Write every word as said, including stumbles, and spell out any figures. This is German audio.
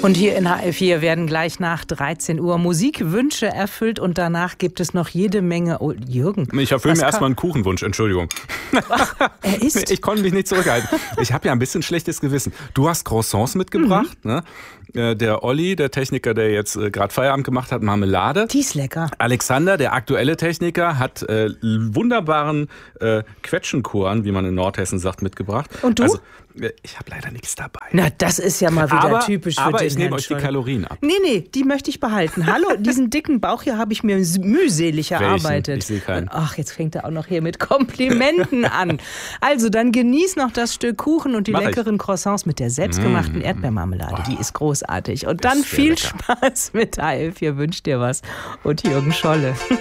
Und hier in H L vier werden gleich nach dreizehn Uhr Musikwünsche erfüllt und danach gibt es noch jede Menge... Oh, Jürgen. Ich erfülle mir kann... erstmal einen Kuchenwunsch, Entschuldigung. Ach, er isst. Ich konnte mich nicht zurückhalten. Ich habe ja ein bisschen schlechtes Gewissen. Du hast Croissants mitgebracht, mhm. ne? Der Olli, der Techniker, der jetzt äh, gerade Feierabend gemacht hat, Marmelade. Die ist lecker. Alexander, der aktuelle Techniker, hat äh, wunderbaren äh, Quetschenkorn, wie man in Nordhessen sagt, mitgebracht. Und du? Also, äh, ich habe leider nichts dabei. Na, das ist ja mal wieder aber, typisch für aber den ich nehme Herrn euch die Scholl. Kalorien ab. Nee, nee, die möchte ich behalten. Hallo, diesen dicken Bauch hier habe ich mir mühselig erarbeitet. Welchen? Ich sehe keinen. Und, ach, jetzt fängt er auch noch hier mit Komplimenten an. Also, dann genieß noch das Stück Kuchen und die Mach leckeren ich. Croissants mit der selbstgemachten Mm. Erdbeermarmelade. Die ist großartig. Und Das dann ist sehr viel lecker. Spaß mit H L vier wünscht dir was. Und Jürgen Scholle.